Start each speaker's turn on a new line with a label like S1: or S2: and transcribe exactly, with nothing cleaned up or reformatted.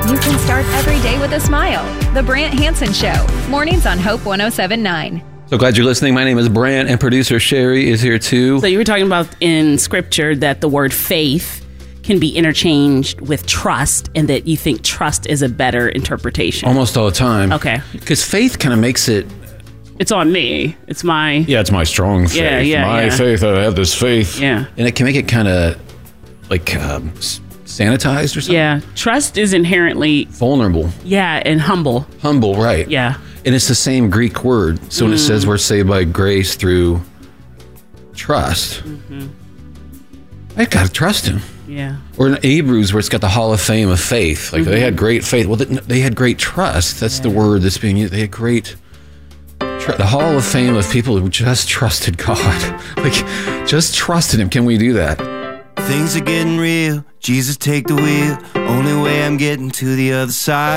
S1: You can start every day with a smile. The Brant Hansen Show, mornings on Hope one oh seven point nine.
S2: So glad you're listening. My name is Brant, and producer Sherry is here too.
S3: So you were talking about in scripture that the word faith can be interchanged with trust, and that you think trust is a better interpretation.
S2: Almost all the time.
S3: Okay.
S2: Because faith kind of makes it...
S3: It's on me. It's my...
S2: Yeah, it's my strong faith.
S3: Yeah, yeah,
S2: my
S3: yeah.
S2: faith, I have this faith.
S3: Yeah.
S2: And it can make it kind of like um, s- sanitized or something.
S3: Yeah. Trust is inherently...
S2: Vulnerable.
S3: Yeah, and humble.
S2: Humble, right.
S3: Yeah.
S2: And it's the same Greek word. So when
S3: Mm.
S2: it says we're saved by grace through trust,
S3: Mm-hmm.
S2: I've got to trust him.
S3: Yeah.
S2: Or in Hebrews, where it's got the Hall of Fame of faith. Like,
S3: Mm-hmm.
S2: they had great faith. Well, they, they had great trust. That's the word that's being used. They had great... Tr- the Hall of Fame of people who just trusted God. Like, just trusted him. Can we do that?
S4: Things are getting real. Jesus, take the wheel. Only way I'm getting to the other side.